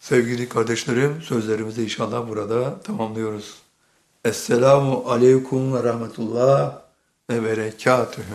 Sevgili kardeşlerim, sözlerimizi inşallah burada tamamlıyoruz. Esselamu aleyküm ve rahmetullah ve berekatühü.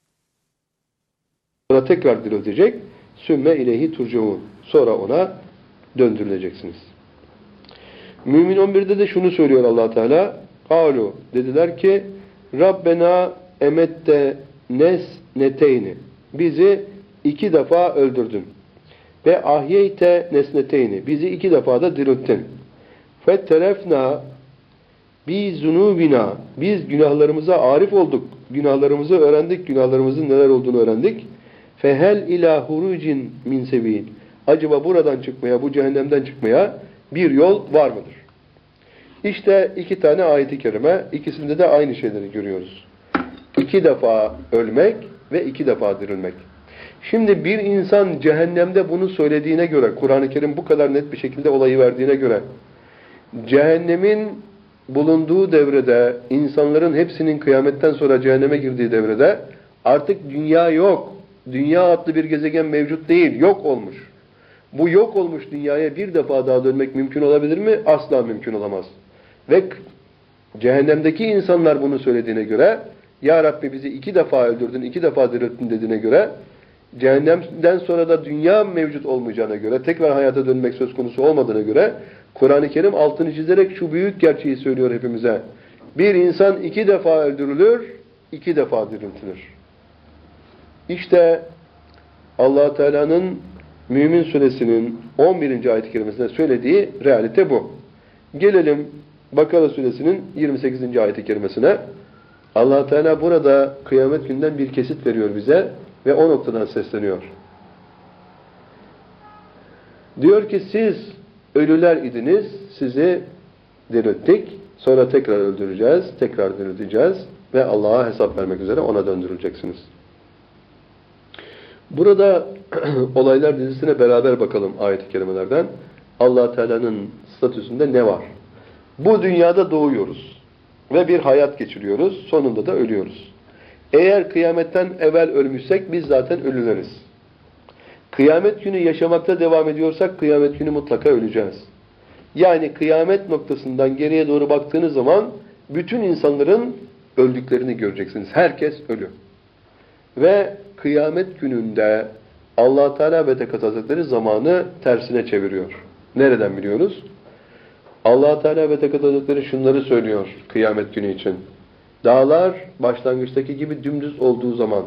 Sonra tekrar diriltecek. Sümme ileyhi turcaun. Sonra ona döndürüleceksiniz. Mümin 11'de de şunu söylüyor Allah Teala. Kalu dediler ki Rabbena emette nesneteyni. Bizi 2 defa öldürdün. Ve ahyeyte nesneteyni. Bizi 2 defa da dirilttin. Fettelefna bi zunubina. Biz günahlarımıza arif olduk. Günahlarımızı öğrendik. Günahlarımızın neler olduğunu öğrendik. Fehel ila hurucin min sebil. Acaba buradan çıkmaya, bu cehennemden çıkmaya bir yol var mıdır? İşte 2 tane ayet-i kerime. İkisinde de aynı şeyleri görüyoruz. 2 defa ölmek ve 2 defa dirilmek. Şimdi bir insan cehennemde bunu söylediğine göre, Kur'an-ı Kerim bu kadar net bir şekilde olayı verdiğine göre, cehennemin bulunduğu devrede, insanların hepsinin kıyametten sonra cehenneme girdiği devrede artık dünya yok. Dünya adlı bir gezegen mevcut değil, yok olmuş. Bu yok olmuş dünyaya bir defa daha dönmek mümkün olabilir mi? Asla mümkün olamaz. Ve cehennemdeki insanlar bunu söylediğine göre, Ya Rabbi bizi 2 defa öldürdün, 2 defa dirilttin dediğine göre, cehennemden sonra da dünya mevcut olmayacağına göre, tekrar hayata dönmek söz konusu olmadığına göre, Kur'an-ı Kerim altını çizerek şu büyük gerçeği söylüyor hepimize. Bir insan 2 defa öldürülür, 2 defa diriltilir. İşte Allah Teala'nın Mümin Suresinin 11. ayet-i kerimesinde söylediği realite bu. Gelelim Bakara Suresinin 28. ayet-i kerimesine. Allah Teala burada kıyamet günden bir kesit veriyor bize ve o noktadan sesleniyor. Diyor ki siz ölüler idiniz, sizi dirilttik, sonra tekrar öldüreceğiz, tekrar dirilteceğiz ve Allah'a hesap vermek üzere ona döndürüleceksiniz. Burada olaylar dizisine beraber bakalım ayet-i kerimelerden. Allah Teala'nın statüsünde ne var? Bu dünyada doğuyoruz ve bir hayat geçiriyoruz, sonunda da ölüyoruz. Eğer kıyametten evvel ölmüşsek biz zaten ölüleriz. Kıyamet günü yaşamakta devam ediyorsak kıyamet günü mutlaka öleceğiz. Yani kıyamet noktasından geriye doğru baktığınız zaman bütün insanların öldüklerini göreceksiniz. Herkes ölü. Ve kıyamet gününde Allah Teala ve Tekaddes Hazretleri zamanı tersine çeviriyor. Nereden biliyoruz? Allah Teala ve Tekaddes Hazretleri şunları söylüyor kıyamet günü için. Dağlar başlangıçtaki gibi dümdüz olduğu zaman,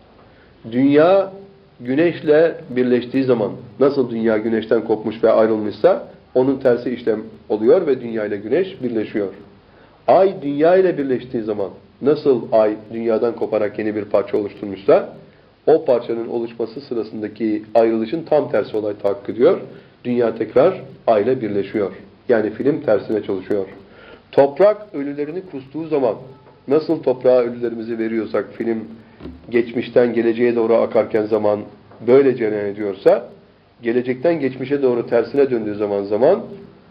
dünya güneşle birleştiği zaman, nasıl dünya güneşten kopmuş ve ayrılmışsa, onun tersi işlem oluyor ve dünya ile güneş birleşiyor. Ay dünya ile birleştiği zaman, nasıl ay dünyadan koparak yeni bir parça oluşturmuşsa, o parçanın oluşması sırasındaki ayrılışın tam tersi olay tahakkuk ediyor. Dünya tekrar ay ile birleşiyor. Yani film tersine çalışıyor. Toprak ölülerini kustuğu zaman, nasıl toprağa ölülerimizi veriyorsak, film geçmişten geleceğe doğru akarken zaman böyle cereyan ediyorsa, gelecekten geçmişe doğru tersine döndüğü zaman,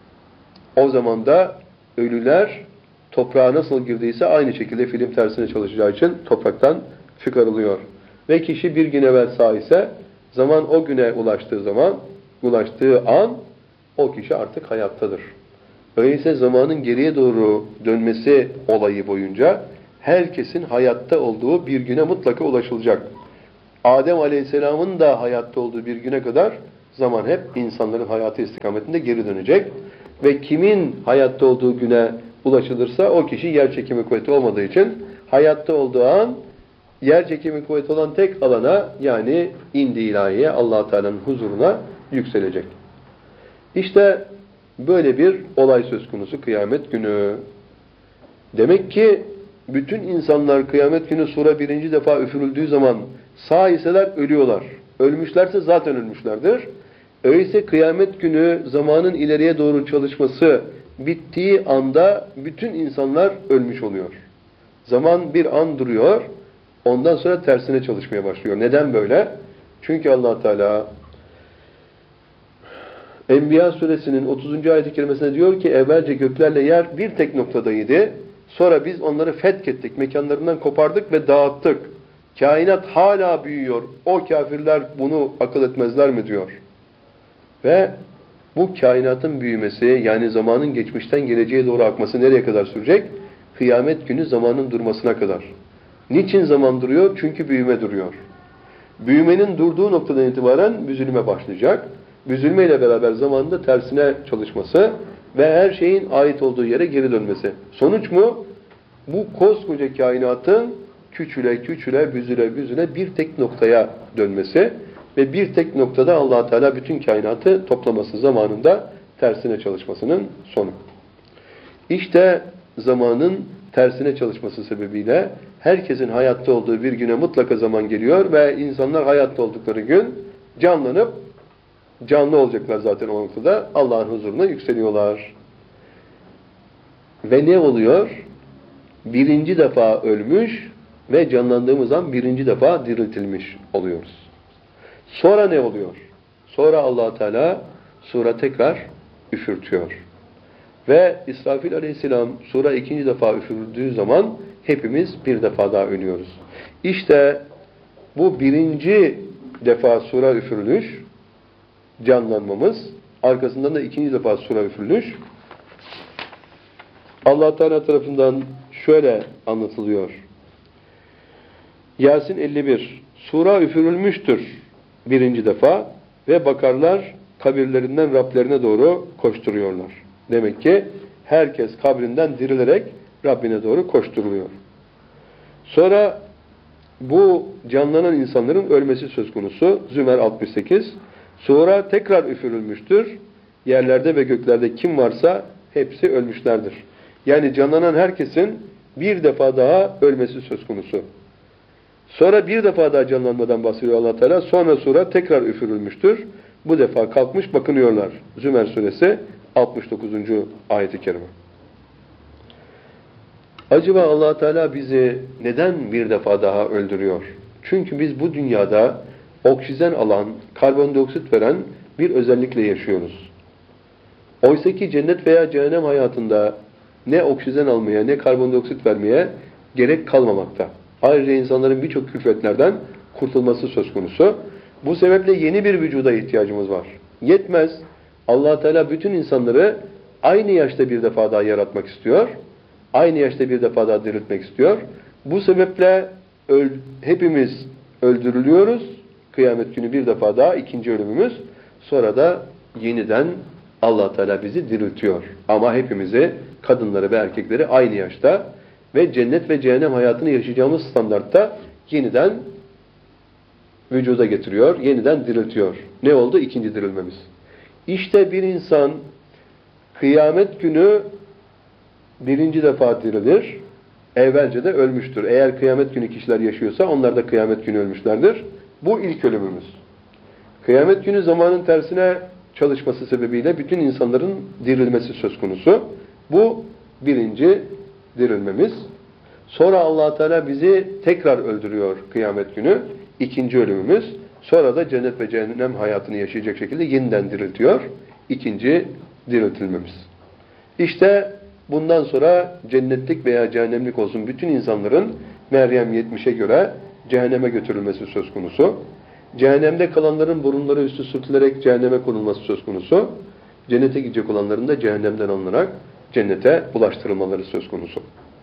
o zaman da ölüler toprağa nasıl girdiyse aynı şekilde film tersine çalışacağı için topraktan çıkarılıyor. Ve kişi bir gün evvel sağ ise zaman o güne ulaştığı an o kişi artık hayattadır. Öyleyse zamanın geriye doğru dönmesi olayı boyunca herkesin hayatta olduğu bir güne mutlaka ulaşılacak. Adem Aleyhisselam'ın da hayatta olduğu bir güne kadar zaman hep insanların hayatı istikametinde geri dönecek. Ve kimin hayatta olduğu güne ulaşılırsa o kişi yer çekimi kuvveti olmadığı için hayatta olduğu an yer çekimi kuvveti olan tek alana yani indi ilahiye Allah Teala'nın huzuruna yükselecek. İşte böyle bir olay söz konusu kıyamet günü. Demek ki bütün insanlar kıyamet günü sura 1. defa üfürüldüğü zaman sağ iseler ölüyorlar. Ölmüşlerse zaten ölmüşlerdir. Öyleyse kıyamet günü zamanın ileriye doğru çalışması bittiği anda bütün insanlar ölmüş oluyor. Zaman bir an duruyor, ondan sonra tersine çalışmaya başlıyor. Neden böyle? Çünkü Allah Teala Enbiya suresinin 30. ayet-i kerimesinde diyor ki evvelce göklerle yer bir tek noktadaydı. Sonra biz onları fethettik, mekanlarından kopardık ve dağıttık. Kainat hala büyüyor. O kafirler bunu akıl etmezler mi diyor. Ve Bu kainatın büyümesi, yani zamanın geçmişten geleceğe doğru akması nereye kadar sürecek? Kıyamet günü zamanın durmasına kadar. Niçin zaman duruyor? Çünkü büyüme duruyor. Büyümenin durduğu noktadan itibaren büzülme başlayacak. Büzülme ile beraber zamanın da tersine çalışması ve her şeyin ait olduğu yere geri dönmesi. Sonuç mu? Bu koskoca kainatın küçüle küçüle, büzüle büzüle bir tek noktaya dönmesi ve bir tek noktada Allah Teala bütün kainatı toplaması, zamanında tersine çalışmasının sonu. İşte zamanın tersine çalışması sebebiyle herkesin hayatta olduğu bir güne mutlaka zaman geliyor ve insanlar hayatta oldukları gün canlanıp, canlı olacaklar zaten o noktada, Allah'ın huzuruna yükseliyorlar. Ve ne oluyor? Birinci defa ölmüş ve canlandığımız an birinci defa diriltilmiş oluyoruz. Sonra ne oluyor? Sonra Allah Teala sura tekrar üfürtüyor. Ve İsrafil Aleyhisselam sura ikinci defa üfürdüğü zaman hepimiz bir defa daha ölüyoruz. İşte bu birinci defa sura üfürülüş, canlanmamız, arkasından da ikinci defa sura üfürülüş, Allah Teala tarafından şöyle anlatılıyor. Yasin 51. Sura üfürülmüştür birinci defa ve bakarlar kabirlerinden Rablerine doğru koşturuyorlar. Demek ki herkes kabrinden dirilerek Rabbine doğru koşturuluyor. Sonra bu canlanan insanların ölmesi söz konusu. Zümer 68. Sonra tekrar üfürülmüştür. Yerlerde ve göklerde kim varsa hepsi ölmüşlerdir. Yani canlanan herkesin bir defa daha ölmesi söz konusu. Sonra bir defa daha canlanmadan bahsediyor Allah Teala. Sonra sura tekrar üfürülmüştür. Bu defa kalkmış bakınıyorlar. Zümer suresi 69. ayet-i kerime. Acaba Allah Teala bizi neden bir defa daha öldürüyor? Çünkü biz bu dünyada oksijen alan, karbondioksit veren bir özellikle yaşıyoruz. Oysa ki cennet veya cehennem hayatında ne oksijen almaya ne karbondioksit vermeye gerek kalmamakta. Ayrıca insanların birçok külfetlerden kurtulması söz konusu. Bu sebeple yeni bir vücuda ihtiyacımız var. Yetmez. Allah Teala bütün insanları aynı yaşta bir defa daha yaratmak istiyor. Aynı yaşta bir defa daha diriltmek istiyor. Bu sebeple hepimiz öldürülüyoruz. Kıyamet günü bir defa daha ikinci ölümümüz. Sonra da yeniden Allah Teala bizi diriltiyor. Ama hepimizi, kadınları ve erkekleri aynı yaşta ve cennet ve cehennem hayatını yaşayacağımız standartta yeniden vücuda getiriyor, yeniden diriltiyor. Ne oldu? İkinci dirilmemiz. İşte bir insan kıyamet günü birinci defa dirilir, evvelce de ölmüştür. Eğer kıyamet günü kişiler yaşıyorsa onlar da kıyamet günü ölmüşlerdir. Bu ilk ölümümüz. Kıyamet günü zamanın tersine çalışması sebebiyle bütün insanların dirilmesi söz konusu. Bu birinci dirilmemiz. Sonra Allah Teala bizi tekrar öldürüyor kıyamet günü. İkinci ölümümüz. Sonra da cennet ve cehennem hayatını yaşayacak şekilde yeniden diriltiyor. İkinci diriltilmemiz. İşte bundan sonra cennetlik veya cehennemlik olsun bütün insanların Meryem 70'e göre cehenneme götürülmesi söz konusu. Cehennemde kalanların burunları üstü sürtülerek cehenneme konulması söz konusu. Cennete gidecek olanların da cehennemden alınarak cennete ulaştırılmaları söz konusu.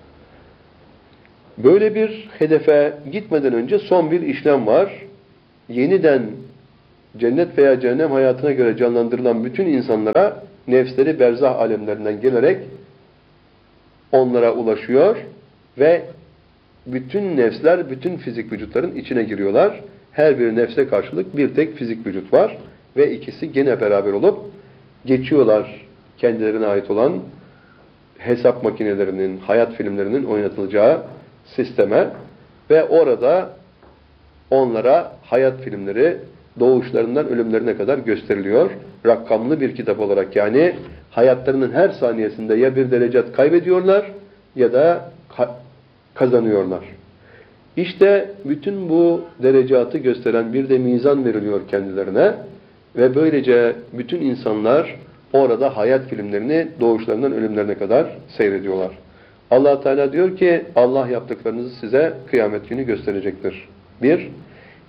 Böyle bir hedefe gitmeden önce son bir işlem var. Yeniden cennet veya cehennem hayatına göre canlandırılan bütün insanlara nefsleri berzah alemlerinden gelerek onlara ulaşıyor ve bütün nefsler, bütün fizik vücutların içine giriyorlar. Her bir nefse karşılık bir tek fizik vücut var ve ikisi gene beraber olup geçiyorlar kendilerine ait olan hesap makinelerinin, hayat filmlerinin oynatılacağı sisteme ve orada onlara hayat filmleri doğuşlarından ölümlerine kadar gösteriliyor. Rakamlı bir kitap olarak, yani hayatlarının her saniyesinde ya bir derecat kaybediyorlar ya da kazanıyorlar. İşte bütün bu derecatı gösteren bir de mizan veriliyor kendilerine ve böylece bütün insanlar orada hayat filmlerini doğuşlarından ölümlerine kadar seyrediyorlar. Allah Teala diyor ki Allah yaptıklarınızı size kıyamet günü gösterecektir. Bir.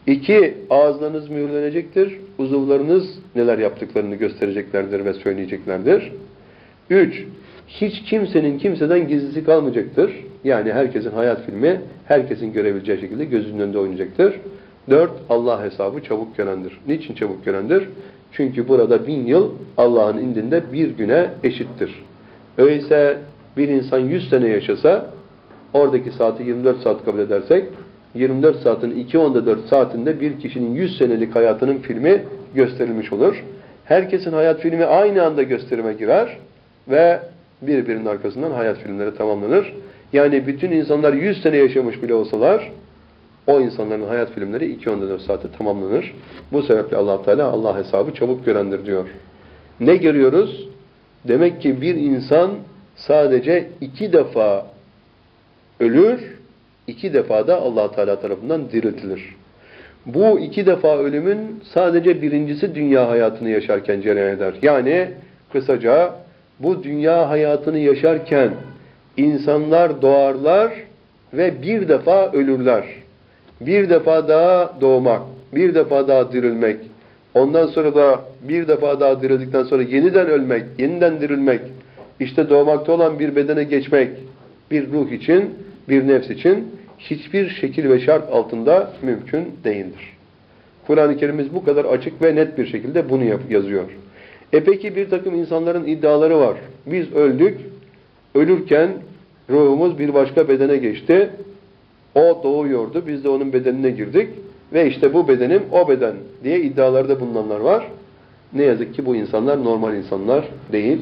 2. Ağızlarınız mühürlenecektir. Uzuvlarınız neler yaptıklarını göstereceklerdir ve söyleyeceklerdir. 3. Hiç kimsenin kimseden gizlisi kalmayacaktır. Yani herkesin hayat filmi, herkesin görebileceği şekilde gözünün önünde oynayacaktır. 4. Allah hesabı çabuk görendir. Niçin çabuk görendir? Çünkü burada 1000 yıl Allah'ın indinde bir güne eşittir. Öyleyse bir insan 100 sene yaşasa, oradaki saati 24 saat kabul edersek, 24 saatin 2/4 saatinde bir kişinin 100 senelik hayatının filmi gösterilmiş olur. Herkesin hayat filmi aynı anda gösterime girer ve birbirinin arkasından hayat filmleri tamamlanır. Yani bütün insanlar 100 sene yaşamış bile olsalar, o insanların hayat filmleri 2/14 saate tamamlanır. Bu sebeple Allah Teala Allah hesabı çabuk görendir diyor. Ne görüyoruz? Demek ki bir insan sadece 2 defa ölür, 2 defa da Allah Teala tarafından diriltilir. Bu 2 defa ölümün sadece birincisi dünya hayatını yaşarken cereyan eder. Yani kısaca bu dünya hayatını yaşarken insanlar doğarlar ve bir defa ölürler. Bir defa daha doğmak, bir defa daha dirilmek, ondan sonra da bir defa daha dirildikten sonra yeniden ölmek, yeniden dirilmek, işte doğmakta olan bir bedene geçmek, bir ruh için, bir nefs için hiçbir şekil ve şart altında mümkün değildir. Kur'an-ı Kerim'imiz bu kadar açık ve net bir şekilde bunu yazıyor. Peki bir takım insanların iddiaları var. Biz öldük, ölürken ruhumuz bir başka bedene geçti. O doğuyordu, biz de onun bedenine girdik ve işte bu bedenim o beden diye iddialarda bulunanlar var. Ne yazık ki bu insanlar normal insanlar değil.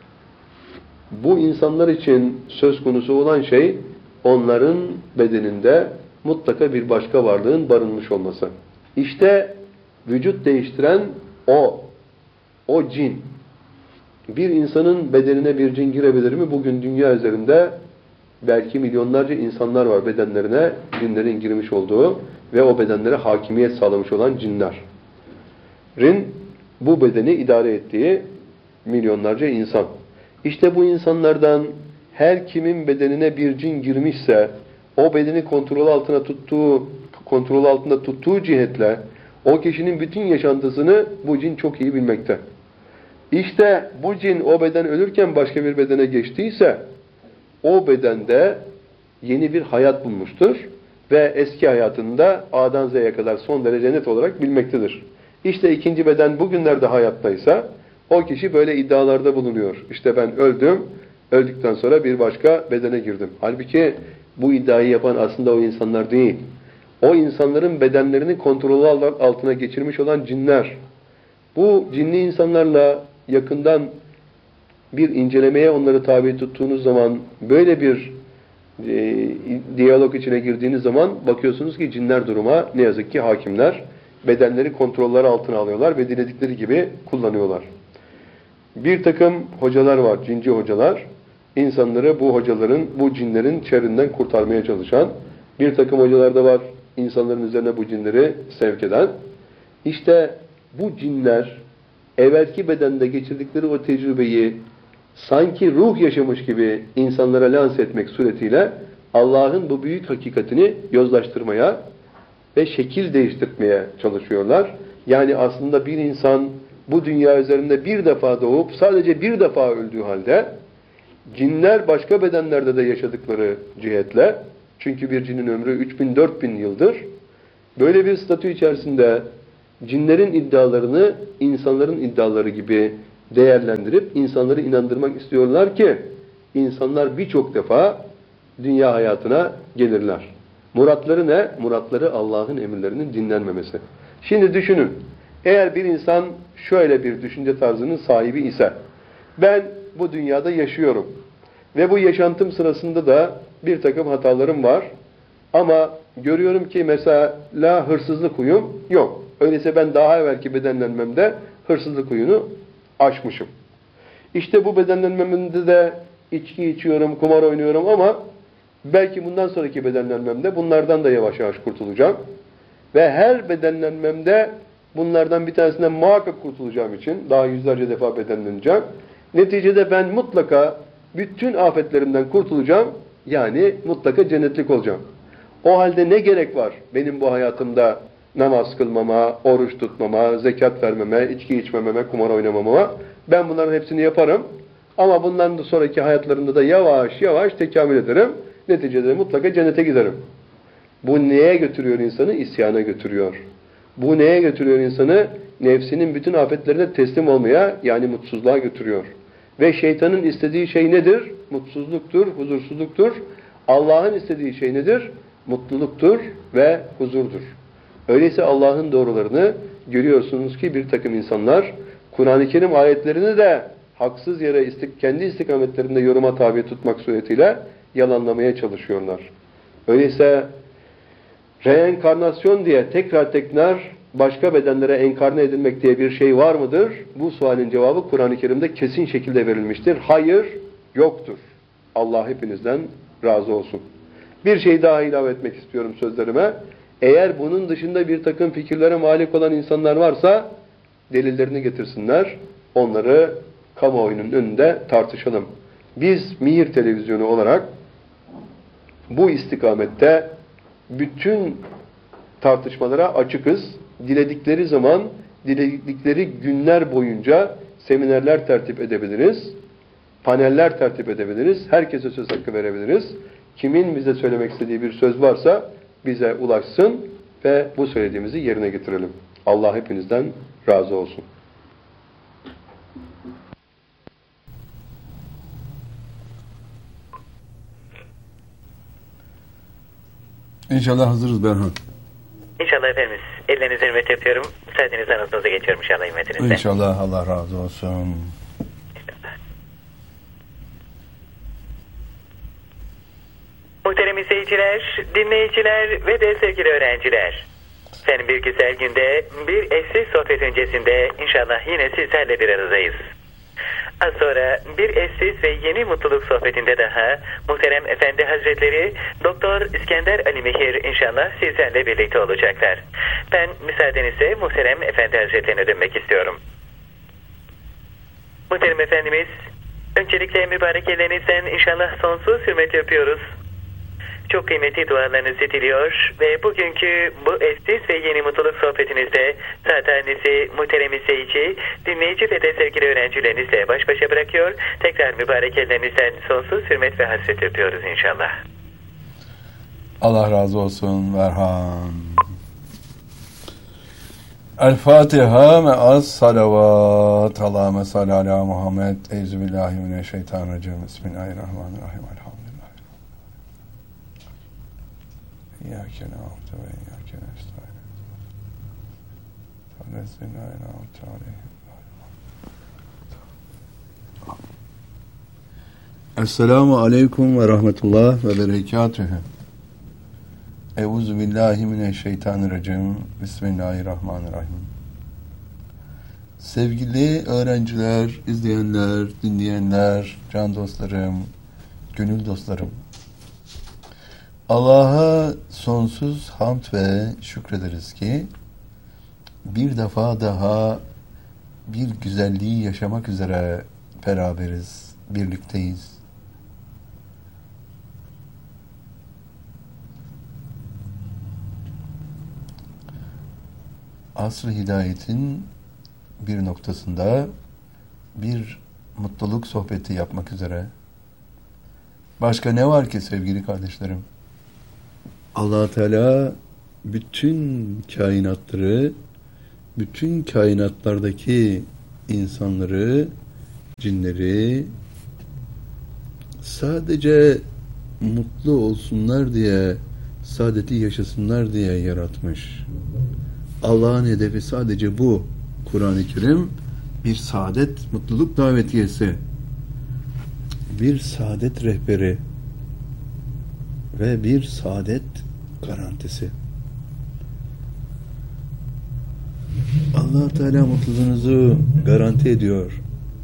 Bu insanlar için söz konusu olan şey onların bedeninde mutlaka bir başka varlığın barınmış olması. İşte vücut değiştiren o cin. Bir insanın bedenine bir cin girebilir mi? Bugün dünya üzerinde belki milyonlarca insanlar var bedenlerine cinlerin girmiş olduğu ve o bedenlere hakimiyet sağlamış olan cinlerin bu bedeni idare ettiği milyonlarca insan. İşte bu insanlardan her kimin bedenine bir cin girmişse o bedeni kontrol altında tuttuğu cihetle o kişinin bütün yaşantısını bu cin çok iyi bilmekte. İşte bu cin o beden ölürken başka bir bedene geçtiyse o bedende yeni bir hayat bulmuştur ve eski hayatında A'dan Z'ye kadar son derece net olarak bilmektedir. İşte ikinci beden bugünlerde hayattaysa o kişi böyle iddialarda bulunuyor. İşte ben öldüm, öldükten sonra bir başka bedene girdim. Halbuki bu iddiayı yapan aslında o insanlar değil. O insanların bedenlerini kontrolü altına geçirmiş olan cinler. Bu cinli insanlarla yakından bir incelemeye onları tabi tuttuğunuz zaman, böyle bir diyalog içine girdiğiniz zaman bakıyorsunuz ki cinler duruma ne yazık ki hakimler. Bedenleri kontrolleri altına alıyorlar ve diledikleri gibi kullanıyorlar. Bir takım hocalar var, cinci hocalar. İnsanları bu hocaların, bu cinlerin şerrinden kurtarmaya çalışan. Bir takım hocalar da var, insanların üzerine bu cinleri sevk eden. İşte bu cinler evvelki bedende geçirdikleri o tecrübeyi sanki ruh yaşamış gibi insanlara lanse etmek suretiyle Allah'ın bu büyük hakikatini yozlaştırmaya ve şekil değiştirmeye çalışıyorlar. Yani aslında bir insan bu dünya üzerinde bir defa doğup sadece bir defa öldüğü halde cinler başka bedenlerde de yaşadıkları cihetle, çünkü bir cinin ömrü 3000-4000 yıldır, böyle bir statü içerisinde cinlerin iddialarını insanların iddiaları gibi değerlendirip insanları inandırmak istiyorlar ki insanlar birçok defa dünya hayatına gelirler. Muratları ne? Muratları Allah'ın emirlerinin dinlenmemesi. Şimdi düşünün, eğer bir insan şöyle bir düşünce tarzının sahibi ise, ben bu dünyada yaşıyorum ve bu yaşantım sırasında da bir takım hatalarım var ama görüyorum ki mesela hırsızlık huyum yok. Öyleyse ben daha evvelki bedenlenmemde hırsızlık huyunu aşmışım. İşte bu bedenlenmemde de içki içiyorum, kumar oynuyorum ama belki bundan sonraki bedenlenmemde bunlardan da yavaş yavaş kurtulacağım. Ve her bedenlenmemde bunlardan bir tanesinden muhakkak kurtulacağım için daha yüzlerce defa bedenleneceğim. Neticede ben mutlaka bütün afetlerimden kurtulacağım. Yani mutlaka cennetlik olacağım. O halde ne gerek var benim bu hayatımda namaz kılmama, oruç tutmama, zekat vermeme, içki içmememe, kumar oynamamama. Ben bunların hepsini yaparım. Ama bundan da sonraki hayatlarında da yavaş yavaş tekamül ederim. Neticede mutlaka cennete giderim. Bu neye götürüyor insanı? İsyana götürüyor. Bu neye götürüyor insanı? Nefsinin bütün afetlerine teslim olmaya, yani mutsuzluğa götürüyor. Ve şeytanın istediği şey nedir? Mutsuzluktur, huzursuzluktur. Allah'ın istediği şey nedir? Mutluluktur ve huzurdur. Öyleyse Allah'ın doğrularını görüyorsunuz ki bir takım insanlar Kur'an-ı Kerim ayetlerini de haksız yere kendi istikametlerinde yoruma tabi tutmak suretiyle yalanlamaya çalışıyorlar. Öyleyse reenkarnasyon diye tekrar başka bedenlere enkarne edilmek diye bir şey var mıdır? Bu sualin cevabı Kur'an-ı Kerim'de kesin şekilde verilmiştir. Hayır, yoktur. Allah hepinizden razı olsun. Bir şey daha ilave etmek istiyorum sözlerime. Eğer bunun dışında bir takım fikirlere malik olan insanlar varsa delillerini getirsinler. Onları kamuoyunun önünde tartışalım. Biz Mihir Televizyonu olarak bu istikamette bütün tartışmalara açıkız. Diledikleri zaman, diledikleri günler boyunca seminerler tertip edebiliriz. Paneller tertip edebiliriz. Herkese söz hakkı verebiliriz. Kimin bize söylemek istediği bir söz varsa bize ulaşsın ve bu söylediğimizi yerine getirelim. Allah hepinizden razı olsun. İnşallah hazırız Berhan. İnşallah efendimiz. Ellerinize hürmet yapıyorum. Müsaadenizle anlatınıza geçiyorum inşallah hürmetinizle. İnşallah, Allah razı olsun. Muhterem izleyiciler, dinleyiciler ve de sevgili öğrenciler. Efendim bir güzel günde, bir eşsiz sohbet öncesinde inşallah yine sizlerle bir aradayız. Az sonra bir eşsiz ve yeni mutluluk sohbetinde daha muhterem Efendi Hazretleri Doktor İskender Ali Mihir inşallah sizlerle birlikte olacaklar. Ben müsaadenizle muhterem Efendi Hazretlerine dönmek istiyorum. Muhterem Efendimiz, öncelikle mübarek ellerinizden inşallah sonsuz hürmet yapıyoruz. Çok kıymetli dualarınızı diliyor ve bugünkü bu eşsiz ve yeni mutluluk sohbetinizde saatlerinizi muhterem izleyici, dinleyici ve de sevgili öğrencilerinizle baş başa bırakıyor. Tekrar mübarek ellerinizden sonsuz hürmet ve hasret öpüyoruz inşallah. Allah razı olsun Berhan. El-Fatiha me'as salavat. Allahümme salli ala Muhammed. Euzubillahimineşşeytanirracim. Bismillahirrahmanirrahim. İyyâke na'budu ve iyyâke nestaîn. Fellezîne en'amte aleyhim. Esselamu aleyküm ve rahmetullah ve berekatühü. Euzubillahimineşşeytanirracim. Bismillahirrahmanirrahim. Sevgili öğrenciler, izleyenler, dinleyenler, can dostlarım, gönül dostlarım. Allah'a sonsuz hamd ve şükrederiz ki bir defa daha bir güzelliği yaşamak üzere beraberiz, birlikteyiz. Asr-ı Hidayet'in bir noktasında bir mutluluk sohbeti yapmak üzere. Başka ne var ki sevgili kardeşlerim? Allah Teala bütün kainatları, bütün kainatlardaki insanları, cinleri sadece mutlu olsunlar diye, saadeti yaşasınlar diye yaratmış. Allah'ın hedefi sadece bu. Kur'an-ı Kerim bir saadet, mutluluk davetiyesi, bir saadet rehberi ve bir saadet garantisi. Allah Teala mutluluğunuzu garanti ediyor.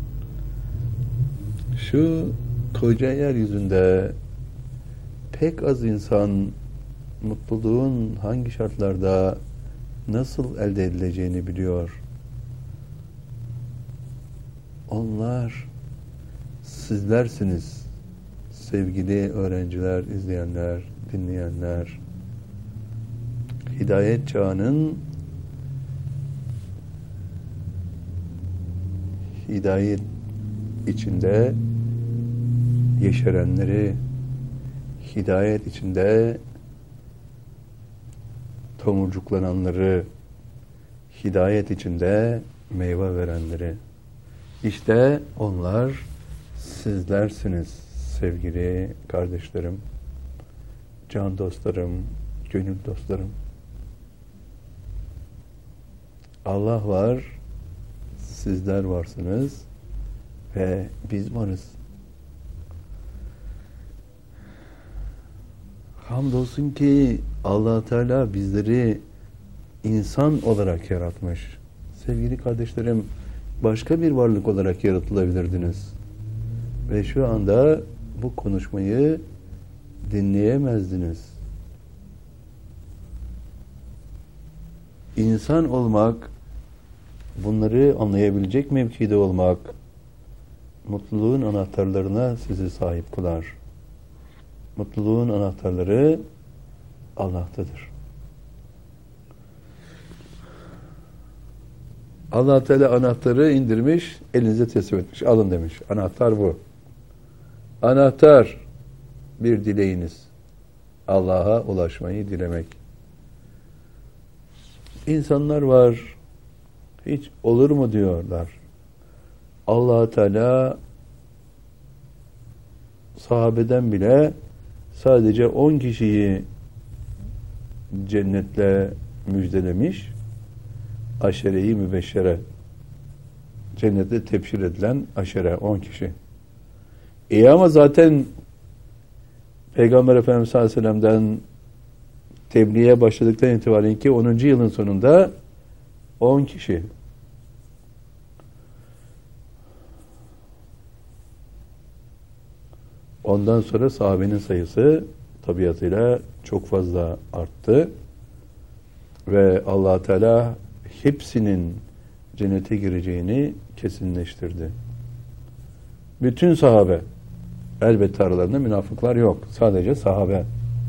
Şu koca yeryüzünde pek az insan mutluluğun hangi şartlarda nasıl elde edileceğini biliyor. Onlar sizlersiniz sevgili öğrenciler, izleyenler, dinleyenler. hidayet çağının hidayet içinde yeşerenleri, hidayet içinde tomurcuklananları, hidayet içinde meyve verenleri. İşte onlar sizlersiniz sevgili kardeşlerim, can dostlarım, gönül dostlarım. Allah var, sizler varsınız ve biz varız. Hamdolsun ki Allah Teala bizleri insan olarak yaratmış. Sevgili kardeşlerim, başka bir varlık olarak yaratılabilirdiniz. Ve şu anda bu konuşmayı dinleyemezdiniz. İnsan olmak, bunları anlayabilecek mevkide olmak, mutluluğun anahtarlarına sizi sahip kılar. Mutluluğun anahtarları Allah'tadır. Allah Teala anahtarı indirmiş, elinize teslim etmiş. Alın demiş. Anahtar bu. Anahtar bir dileğiniz. Allah'a ulaşmayı dilemek. İnsanlar var, hiç olur mu diyorlar. Allah Teala sahabeden bile sadece 10 kişiyi cennetle müjdelemiş. Aşere-i mübeşşere, cennete tebşir edilen aşere 10 kişi. Ama zaten Peygamber Efendimiz sallallahu aleyhi ve sellem'den tebliğe başladıktan itibaren ki 10. yılın sonunda 10 kişi. Ondan sonra sahabenin sayısı tabiatıyla çok fazla arttı. Ve Allah Teala hepsinin cennete gireceğini kesinleştirdi. Bütün sahabe, elbette aralarında münafıklar yok. Sadece sahabe.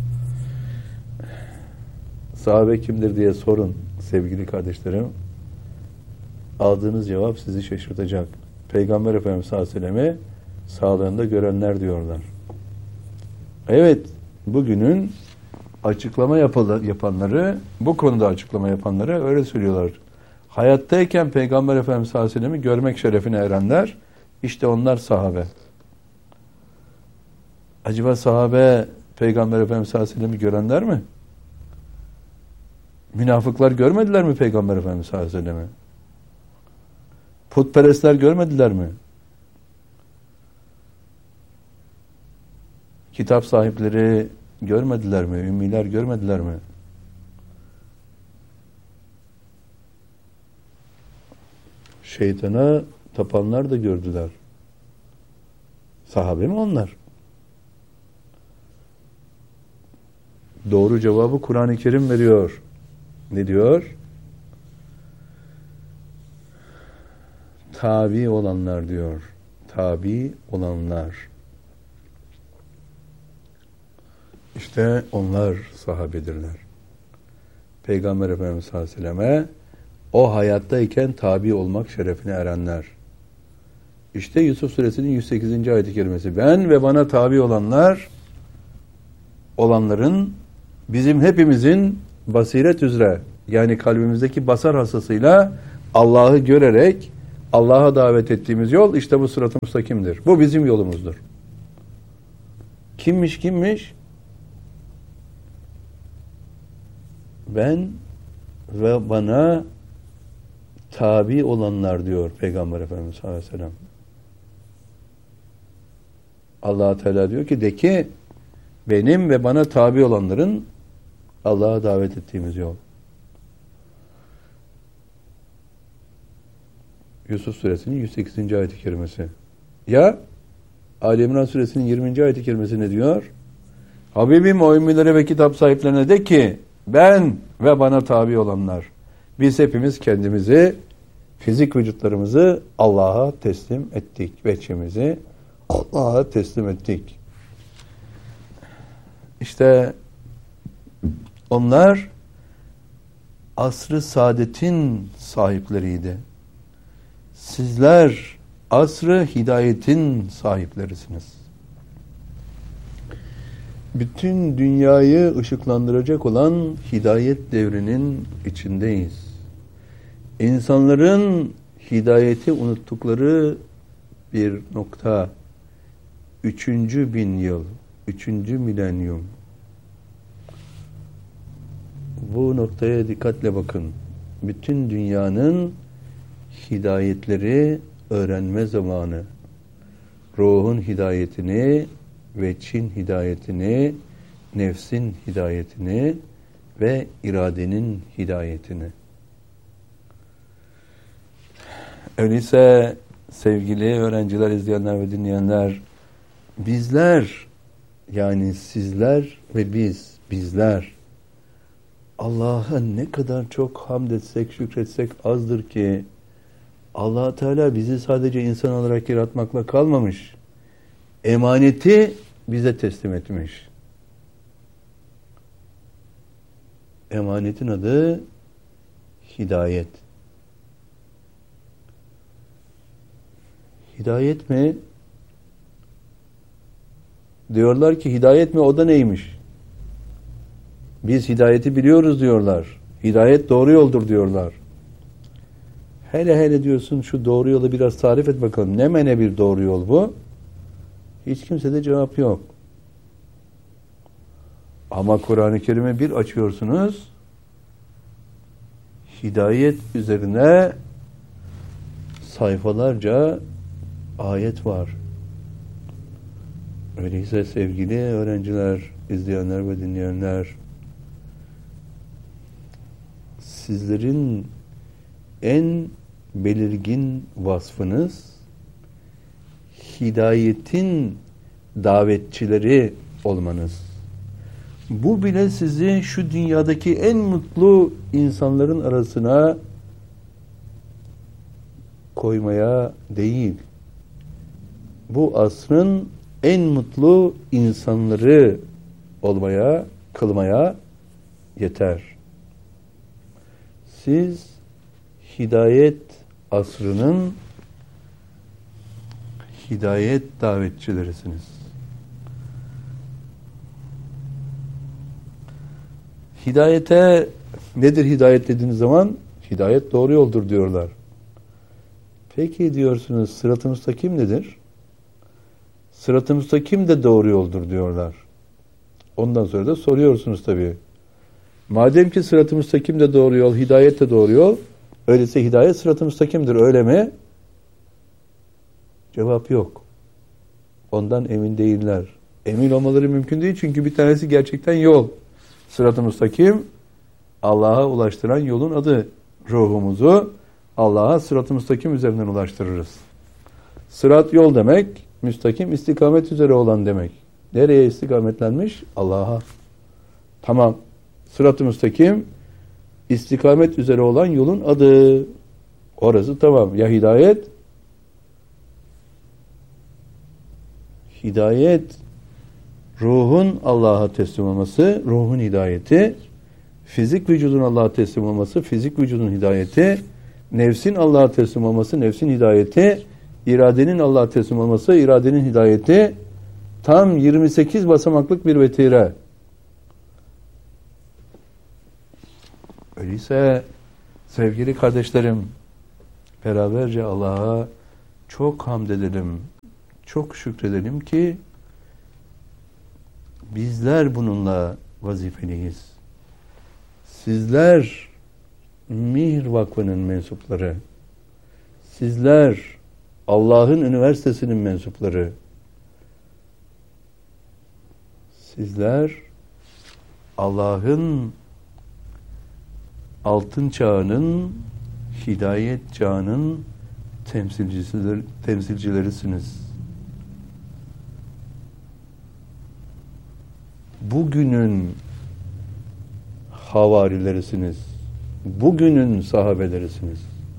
Sahabe kimdir diye sorun sevgili kardeşlerim. Aldığınız cevap sizi şaşırtacak. Peygamber Efendimiz sallallahu aleyhi ve sellem'i sağlığında görenler diyorlar. Evet, bugünün açıklama yapanları, bu konuda açıklama yapanları öyle söylüyorlar. Hayattayken Peygamber Efendimiz sallallahu aleyhi ve sellem'i görmek şerefine erenler, işte onlar sahabe. Acaba sahabe Peygamber Efendimiz sallallahu aleyhi ve sellem'i görenler mi? Münafıklar görmediler mi Peygamber Efendimiz sallallahu aleyhi ve sellem'i? Putperestler görmediler mi? Kitap sahipleri görmediler mi? Ümmiler görmediler mi? Şeytana tapanlar da gördüler. Sahabe mi onlar? Doğru cevabı Kur'an-ı Kerim veriyor. Ne diyor? Tabi olanlar diyor. Tabi olanlar. İşte onlar sahabedirler. Peygamber Efendimiz sallallahu aleyhi ve selleme o hayattayken tabi olmak şerefine erenler. İşte Yusuf Suresinin 108. ayet-i kerimesi. Ben ve bana tabi olanların bizim hepimizin basiret üzere, yani kalbimizdeki basar hastasıyla Allah'ı görerek Allah'a davet ettiğimiz yol işte bu sırat-ı müstakimdir. Bu bizim yolumuzdur. Kimmiş? Ben ve bana tabi olanlar diyor Peygamber Efendimiz sallallahu aleyhi ve sellem. Allah Teala diyor ki de ki benim ve bana tabi olanların Allah'a davet ettiğimiz yol. Yusuf Suresinin 108. ayet-i kerimesi. Ya Ali İmran Suresinin 20. ayet-i kerimesi ne diyor? Habibim o ümmilere ve kitap sahiplerine de ki ben ve bana tabi olanlar biz hepimiz kendimizi, fizik vücutlarımızı Allah'a teslim ettik. Veçimizi Allah'a teslim ettik. İşte onlar asr-ı saadetin sahipleriydi. Sizler asr-ı hidayetin sahiplerisiniz. Bütün dünyayı ışıklandıracak olan hidayet devrinin içindeyiz. İnsanların hidayeti unuttukları bir nokta, 3. bin yıl, 3. milenyum. Bu noktaya dikkatle bakın. Bütün dünyanın hidayetleri öğrenme zamanı. Ruhun hidayetini ve Çin hidayetini, nefsin hidayetini ve iradenin hidayetini. Öyleyse sevgili öğrenciler, izleyenler ve dinleyenler, bizler, yani sizler ve bizler Allah'a ne kadar çok hamd etsek, şükretsek azdır ki Allah Teala bizi sadece insan olarak yaratmakla kalmamış. Emaneti bize teslim etmiş. Emanetin adı hidayet. Hidayet mi? Diyorlar ki hidayet mi? O da neymiş? Biz hidayeti biliyoruz diyorlar. Hidayet doğru yoldur diyorlar. Hele diyorsun şu doğru yolu biraz tarif et bakalım. Ne mene bir doğru yol bu? Hiç kimsede cevap yok. Ama Kur'an-ı Kerim'e bir açıyorsunuz, hidayet üzerine sayfalarca ayet var. Öyleyse sevgili öğrenciler, izleyenler ve dinleyenler, sizlerin en belirgin vasfınız hidayetin davetçileri olmanız. Bu bile sizi şu dünyadaki en mutlu insanların arasına koymaya değil, bu asrın en mutlu insanları olmaya, kılmaya yeter. Siz hidayet asrının hidayet davetçilerisiniz. Hidayete, nedir hidayet dediğiniz zaman? Hidayet doğru yoldur diyorlar. Peki diyorsunuz, sırat-ı müstakim nedir? Sırat-ı müstakim de doğru yoldur diyorlar. Ondan sonra da soruyorsunuz tabii. Madem ki sırat-ı müstakim de doğru yol, hidayet de doğru yol, öyleyse hidayet sırat-ı müstakimdir, öyle mi? Cevap yok. Ondan emin değiller. Emin olmaları mümkün değil çünkü bir tanesi gerçekten yol. Sırat-ı müstakim, Allah'a ulaştıran yolun adı. Ruhumuzu Allah'a sırat-ı müstakim üzerinden ulaştırırız. Sırat yol demek, müstakim istikamet üzere olan demek. Nereye istikametlenmiş? Allah'a. Tamam. Sırat-ı müstakim, istikamet üzere olan yolun adı. Orası tamam. Ya hidayet? Hidayet, ruhun Allah'a teslim olması, ruhun hidayeti, fizik vücudun Allah'a teslim olması, fizik vücudun hidayeti, nefsin Allah'a teslim olması, nefsin hidayeti, iradenin Allah'a teslim olması, iradenin hidayeti, tam 28 basamaklık bir vetire. Öyleyse sevgili kardeşlerim, beraberce Allah'a çok hamd edelim, çok şükredelim ki bizler bununla vazifeliyiz. Sizler Mihr Vakfı'nın mensupları, sizler Allah'ın üniversitesinin mensupları, sizler Allah'ın altın çağının, hidayet çağının temsilcilerisiniz. Bugünün havarilerisiniz. Bugünün sahabelerisiniz.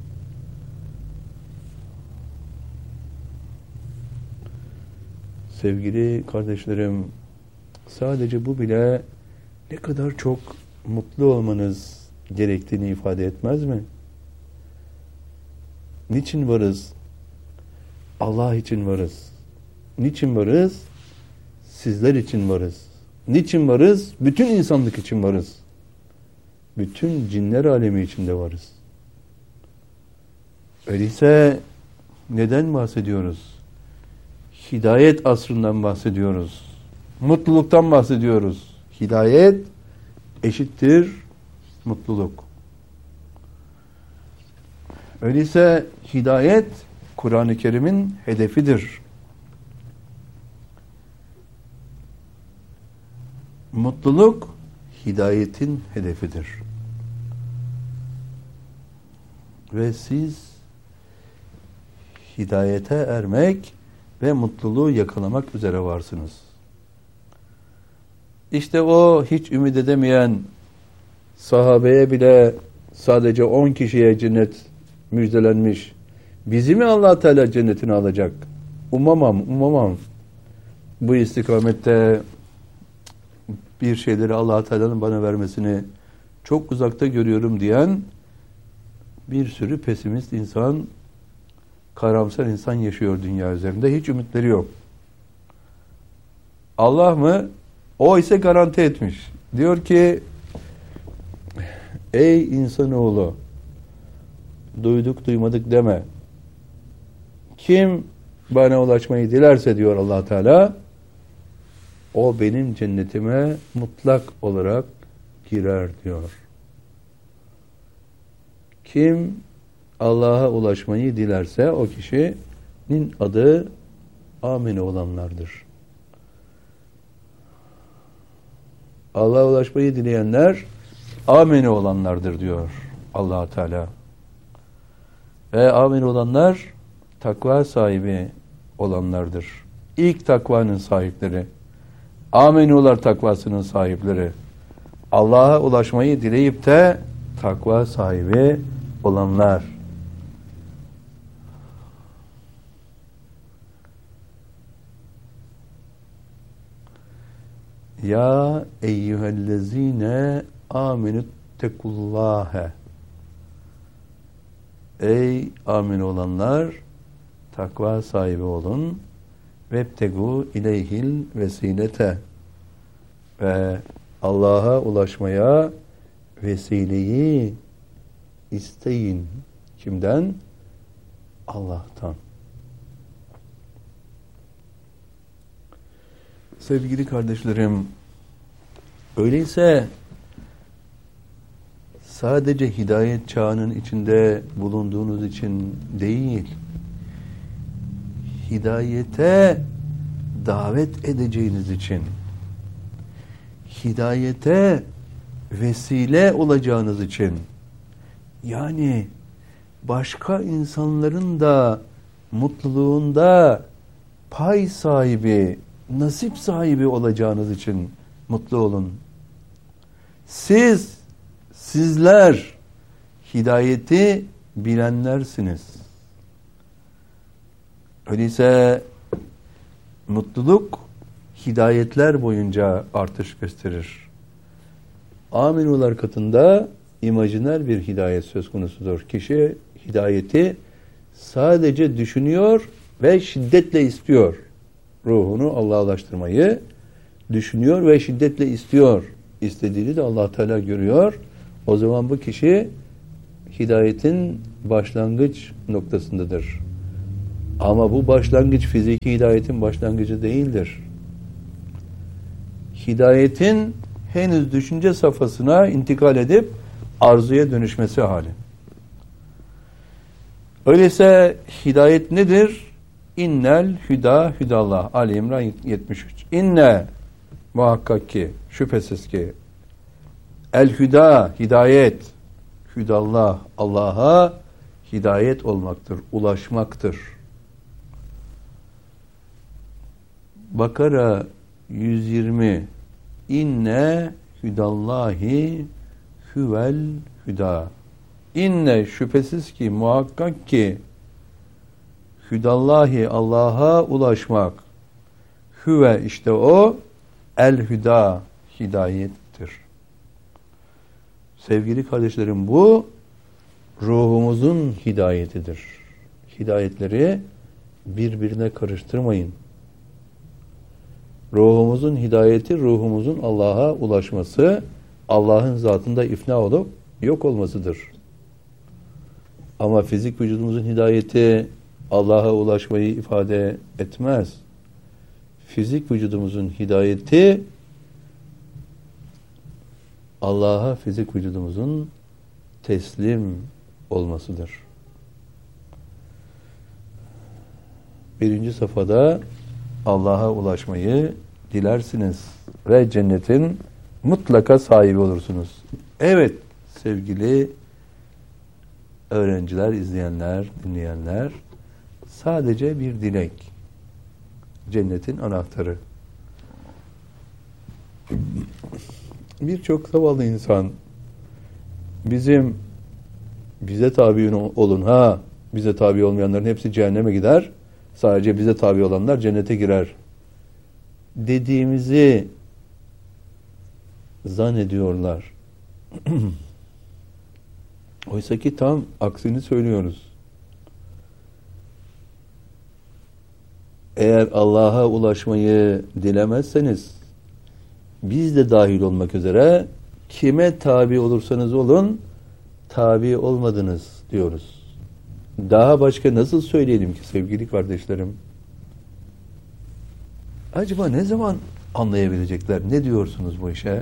Sevgili kardeşlerim, sadece bu bile ne kadar çok mutlu olmanız, gerektiğini ifade etmez mi? Niçin varız? Allah için varız. Niçin varız? Sizler için varız. Niçin varız? Bütün insanlık için varız. Bütün cinler alemi içinde varız. Öyleyse neden bahsediyoruz? Hidayet asrından bahsediyoruz. Mutluluktan bahsediyoruz. Hidayet eşittir mutluluk. Öyleyse hidayet Kur'an-ı Kerim'in hedefidir. Mutluluk hidayetin hedefidir. Ve siz hidayete ermek ve mutluluğu yakalamak üzere varsınız. İşte o hiç ümit edemeyen sahabeye bile sadece 10 kişiye cennet müjdelenmiş. Bizi mi Allah Teala cennetine alacak? Umamam. Bu istikamette bir şeyleri Allah Teala'nın bana vermesini çok uzakta görüyorum diyen bir sürü pesimist insan, karamsar insan yaşıyor dünya üzerinde. Hiç ümitleri yok. Allah mı? O ise garanti etmiş. Diyor ki, ey insanoğlu, duyduk duymadık deme. Kim bana ulaşmayı dilerse diyor Allah Teala, o benim cennetime mutlak olarak girer diyor. Kim Allah'a ulaşmayı dilerse o kişinin adı amine olanlardır. Allah'a ulaşmayı dileyenler amine olanlardır diyor Allah Teala. Ve amine olanlar takva sahibi olanlardır. İlk takvanın sahipleri. Amenular takvasının sahipleri. Allah'a ulaşmayı dileyip de takva sahibi olanlar. Ya eyyühellezine amenüttekullâhe. Ey amin olanlar, takva sahibi olun. Vebtegu ileyhil vesilete. Ve Allah'a ulaşmaya vesileyi isteyin. Kimden? Allah'tan. Sevgili kardeşlerim, öyleyse sadece hidayet çağının içinde bulunduğunuz için değil, hidayete davet edeceğiniz için, hidayete vesile olacağınız için, yani başka insanların da mutluluğunda pay sahibi, nasip sahibi olacağınız için mutlu olun. Sizler hidayeti bilenlersiniz. Öyleyse mutluluk hidayetler boyunca artış gösterir. Aminular katında imajiner bir hidayet söz konusudur. Kişi hidayeti sadece düşünüyor ve şiddetle istiyor. Ruhunu Allah'a ulaştırmayı düşünüyor ve şiddetle istiyor. İstediğini de Allah Teala görüyor. O zaman bu kişi hidayetin başlangıç noktasındadır. Ama bu başlangıç fiziki hidayetin başlangıcı değildir. Hidayetin henüz düşünce safhasına intikal edip arzuya dönüşmesi hali. Öyleyse hidayet nedir? İnnel hüda hüdallah. Ali İmran 73. İnne muhakkak ki, şüphesiz ki el hüda hidayet, hüdallah Allah'a hidayet olmaktır, ulaşmaktır. Bakara 120. İnne hüdallahi hüvel hüda. İnne şüphesiz ki, muhakkak ki hüdallahi Allah'a ulaşmak, hüve işte o el hüda hidayettir. Sevgili kardeşlerim, bu ruhumuzun hidayetidir. Hidayetleri birbirine karıştırmayın. Ruhumuzun hidayeti, ruhumuzun Allah'a ulaşması, Allah'ın zatında ifna olup yok olmasıdır. Ama fizik vücudumuzun hidayeti Allah'a ulaşmayı ifade etmez. Fizik vücudumuzun hidayeti Allah'a fizik vücudumuzun teslim olmasıdır. Birinci safhada Allah'a ulaşmayı dilersiniz ve cennetin mutlaka sahibi olursunuz. Evet sevgili öğrenciler, izleyenler, dinleyenler, sadece bir dilek. Cennetin anahtarı. Birçok zavallı insan bize tabi olun, bize tabi olmayanların hepsi cehenneme gider, sadece bize tabi olanlar cennete girer dediğimizi zannediyorlar. Oysa ki tam aksini söylüyoruz. Eğer Allah'a ulaşmayı dilemezseniz, biz de dahil olmak üzere kime tabi olursanız olun, tabi olmadınız diyoruz. Daha başka nasıl söyleyelim ki sevgili kardeşlerim? Acaba ne zaman anlayabilecekler? Ne diyorsunuz bu işe?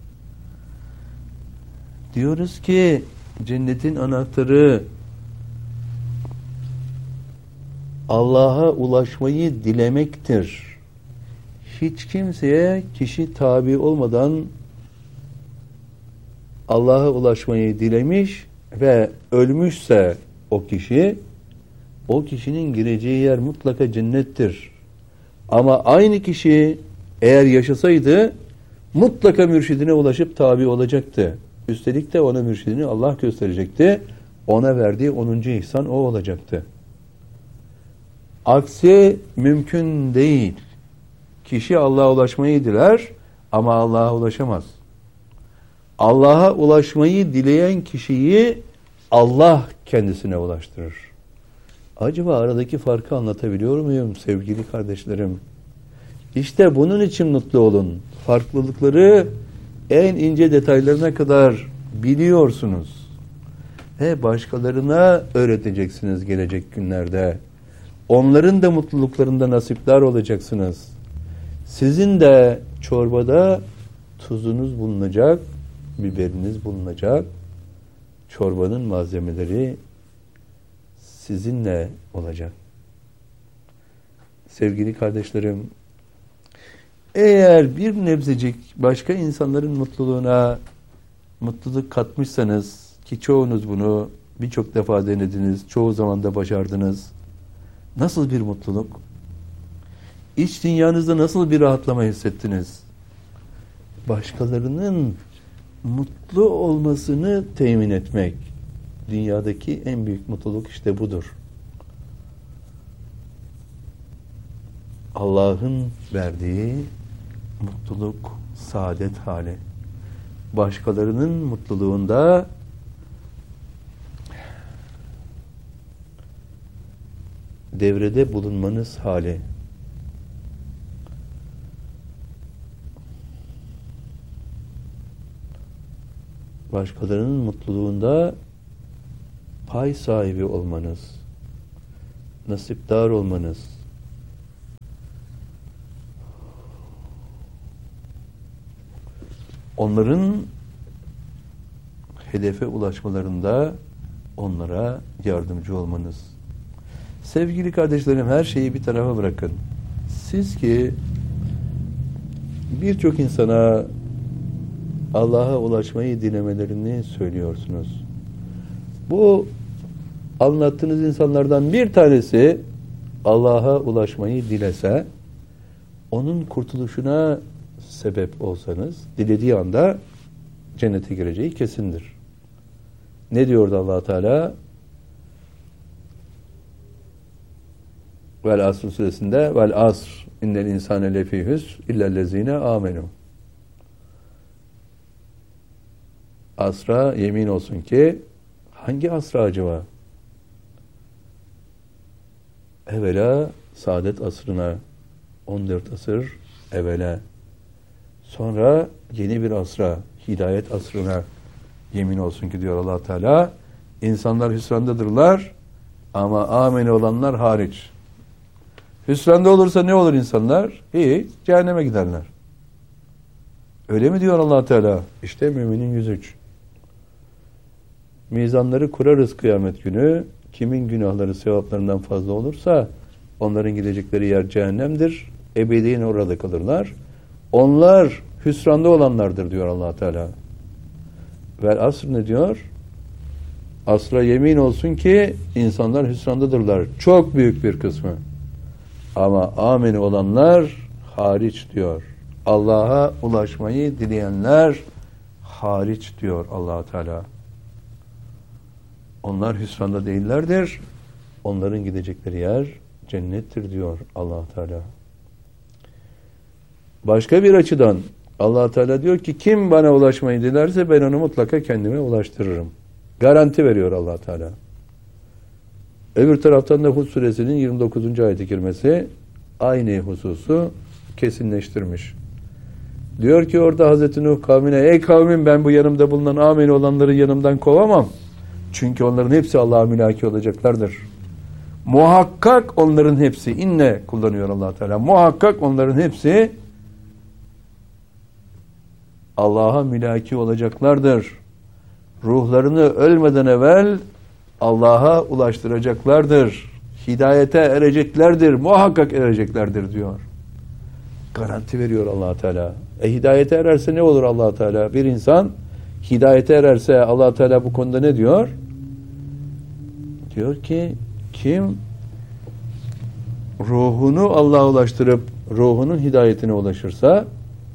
Diyoruz ki cennetin anahtarı Allah'a ulaşmayı dilemektir. Hiç kimseye kişi tabi olmadan Allah'a ulaşmayı dilemiş ve ölmüşse o kişinin gireceği yer mutlaka cennettir. Ama aynı kişi eğer yaşasaydı mutlaka mürşidine ulaşıp tabi olacaktı. Üstelik de ona mürşidini Allah gösterecekti. Ona verdiği 10. ihsan o olacaktı. Aksi mümkün değil. Kişi Allah'a ulaşmayı diler ama Allah'a ulaşamaz. Allah'a ulaşmayı dileyen kişiyi Allah kendisine ulaştırır. Acaba aradaki farkı anlatabiliyor muyum sevgili kardeşlerim? İşte bunun için mutlu olun. Farklılıkları en ince detaylarına kadar biliyorsunuz. Ve başkalarına öğreteceksiniz gelecek günlerde. Onların da mutluluklarında nasipdar olacaksınız. Sizin de çorbada tuzunuz bulunacak, biberiniz bulunacak. Çorbanın malzemeleri sizinle olacak. Sevgili kardeşlerim, eğer bir nebzecik başka insanların mutluluğuna mutluluk katmışsanız, ki çoğunuz bunu birçok defa denediniz, çoğu zaman da başardınız, nasıl bir mutluluk? İç dünyanızda nasıl bir rahatlama hissettiniz? Başkalarının mutlu olmasını temin etmek, dünyadaki en büyük mutluluk işte budur. Allah'ın verdiği mutluluk, saadet hali. Başkalarının mutluluğunda devrede bulunmanız hali. Başkalarının mutluluğunda pay sahibi olmanız, nasipdar olmanız, onların hedefe ulaşmalarında onlara yardımcı olmanız. Sevgili kardeşlerim, her şeyi bir tarafa bırakın. Siz ki birçok insana Allah'a ulaşmayı dilemelerini söylüyorsunuz. Bu anlattığınız insanlardan bir tanesi Allah'a ulaşmayı dilese, onun kurtuluşuna sebep olsanız, dilediği anda cennete gireceği kesindir. Ne diyordu Allah Teala? Vel Asr suresinde vel asr innel insane lefî husr illellezîne âmenû. asra yemin olsun ki hangi asra acaba? Evvela saadet asrına 14 asır evvela. Sonra yeni bir asra, hidayet asrına yemin olsun ki diyor Allah Teala. İnsanlar hüsrandadırlar ama amene olanlar hariç. Hüsranda olursa ne olur insanlar? Hiç, cehenneme giderler. Öyle mi diyor Allah Teala? İşte müminin 103. Mizanları kurarız kıyamet günü. Kimin günahları sevaplarından fazla olursa onların gidecekleri yer cehennemdir. Ebediyen orada kalırlar. Onlar hüsranda olanlardır diyor Allah Teala. Vel asr ne diyor? Asra yemin olsun ki insanlar hüsrandadırlar. Çok büyük bir kısmı. Ama amin olanlar hariç diyor. Allah'a ulaşmayı dileyenler hariç diyor Allah Teala. Onlar hüsranda değillerdir. Onların gidecekleri yer cennettir diyor Allah Teala. Başka bir açıdan Allah Teala diyor ki kim bana ulaşmayı dilerse ben onu mutlaka kendime ulaştırırım. Garanti veriyor Allah Teala. Öbür taraftan da Hud suresinin 29. ayet-i kerimesi aynı hususu kesinleştirmiş. Diyor ki orada Hazreti Nuh kavmine ey kavmim ben bu yanımda bulunan amin olanları yanımdan kovamam. Çünkü onların hepsi Allah'a mülaki olacaklardır. Muhakkak onların hepsi inne kullanıyor Allah Teala. Muhakkak onların hepsi Allah'a mülaki olacaklardır. Ruhlarını ölmeden evvel Allah'a ulaştıracaklardır. Hidayete ereceklerdir. Muhakkak ereceklerdir diyor. Garanti veriyor Allah Teala. Hidayete ererse ne olur Allah Teala? Bir insan hidayete ererse Allah Teala bu konuda ne diyor? Diyor ki kim ruhunu Allah'a ulaştırıp ruhunun hidayetine ulaşırsa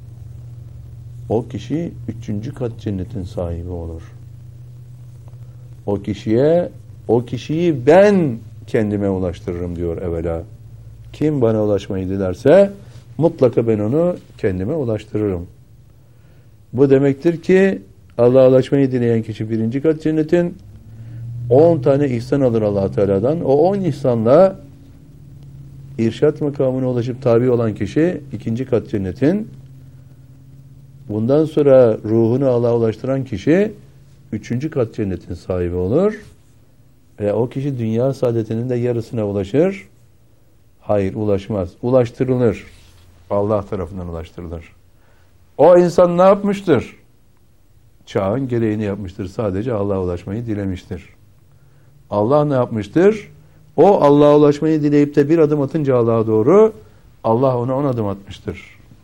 o kişi 3. kat cennetin sahibi olur. O kişiyi ben kendime ulaştırırım diyor evvela. Kim bana ulaşmayı dilerse mutlaka ben onu kendime ulaştırırım. Bu demektir ki Allah'a ulaşmayı dileyen kişi 1. kat cennetin 10 tane ihsan alır Allah Teala'dan. O 10 ihsanla irşat makamına ulaşıp tabi olan kişi 2. kat cennetin, bundan sonra ruhunu Allah'a ulaştıran kişi 3. kat cennetin sahibi olur. Ve o kişi dünya saadetinin de yarısına ulaşır. Hayır, ulaşmaz. Ulaştırılır. Allah tarafından ulaştırılır. O insan ne yapmıştır? Çağın gereğini yapmıştır. Sadece Allah'a ulaşmayı dilemiştir. Allah ne yapmıştır? O Allah'a ulaşmayı dileyip de bir adım atınca Allah'a doğru Allah ona 10 adım atmıştır.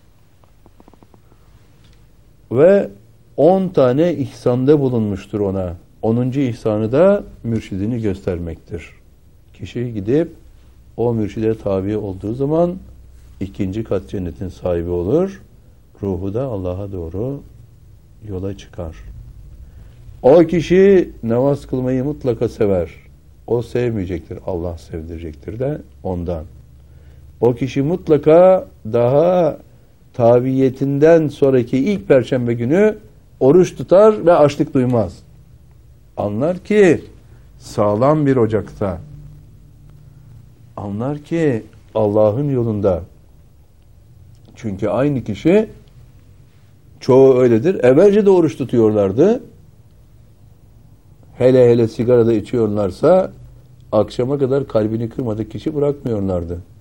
Ve 10 tane ihsanda bulunmuştur ona. 10. ihsanı da mürşidini göstermektir. Kişi gidip o mürşide tabi olduğu zaman 2. kat cennetin sahibi olur. Ruhu da Allah'a doğru yola çıkar. O kişi namaz kılmayı mutlaka sever. O sevmeyecektir. Allah sevdirecektir de ondan. O kişi mutlaka daha tabiyetinden sonraki ilk perşembe günü oruç tutar ve açlık duymaz. Anlar ki sağlam bir ocakta. Anlar ki Allah'ın yolunda. Çünkü aynı kişi, çoğu öyledir, evvelce de oruç tutuyorlardı. Hele sigara da içiyorlarsa akşama kadar kalbini kırmadık kişi bırakmıyorlardı.